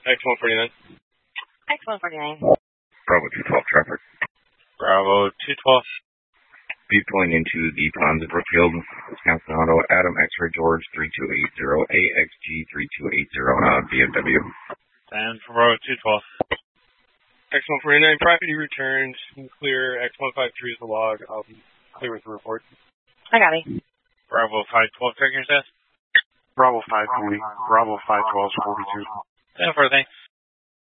X149. X149. Bravo 212 traffic. Bravo 212. Be pulling into the Ponds of Brookfield, Wisconsin Auto, Adam X-Ray George 3280, AXG 3280, BMW. And for Bravo 212. X149, property returned, clear, X153 is the log, I'll be clear with the report. I got it. Bravo 512, check your status. Bravo 520, Bravo 512 is 42. And for thanks.